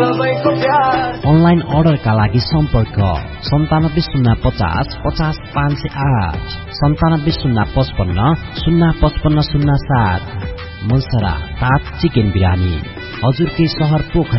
Online अर्डरका लागि सम्पर्क 9705050508 970555055507। मुलसरा ताज चिकन बिरानी हजुरकै शहर पोखरा।